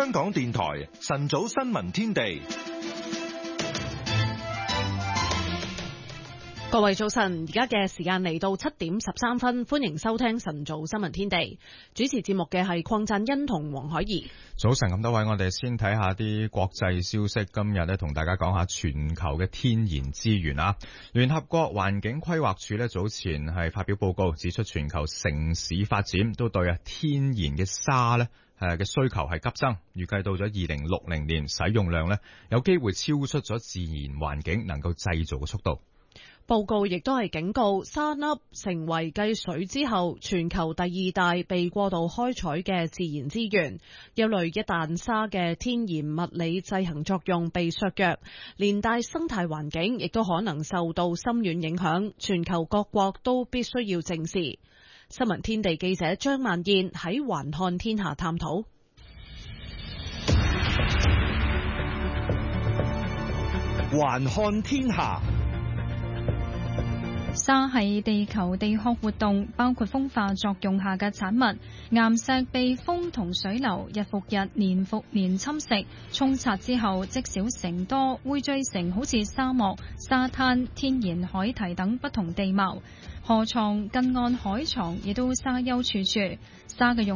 香港電台晨早新聞天地。 各位早晨，而家嘅時間嚟到7點13分，歡迎收聽晨早新聞天地。主持節目嘅係鄺贊恩同黃海怡。 早晨咁多位，我哋先睇下啲國際消息。今日呢，同大家講下全球嘅天然資源啊。聯合國環境規劃署呢，早前係發表報告，指出全球城市發展都對天然嘅沙呢嘅需求係急增，預計到咗2060年使用量呢，有機會超出咗自然環境能夠製造嘅速度。 報告亦都係警告，沙粒成為繼水之後全球第2大被過度開採嘅自然資源。憂慮一旦沙嘅天然物理制衡作用被削弱，連帶生態環境亦都可能受到深遠影響。全球各國都必須要正視。新聞天地記者張萬燕喺環看天下探討。 環看天下。 沙係地球地殼活動，包括風化作用下嘅產物。岩石被風同水流日復日、年復年侵蝕，沖刷之後積少成多，匯聚成好似沙漠、沙灘、天然海堤等不同地貌。河床、近岸海床亦都沙丘處處。沙嘅用